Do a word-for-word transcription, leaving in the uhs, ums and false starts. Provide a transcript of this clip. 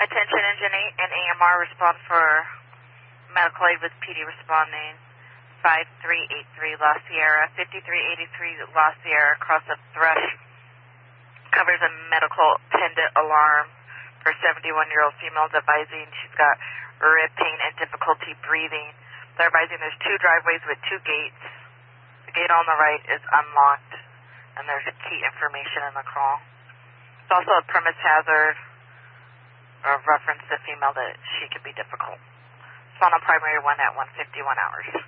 Attention Engine eight and A M R respond for medical aid with P D responding five three eight three La Sierra, fifty-three eighty-three La Sierra, cross of Thrush, covers a medical pendant alarm for seventy-one-year-old female advising she's got rib pain and difficulty breathing. They're advising there's two driveways with two gates. The gate on the right is unlocked, and there's key information in the call. It's also a premise hazard or reference to female that she could be difficult. It's on a primary one at one fifty-one hours.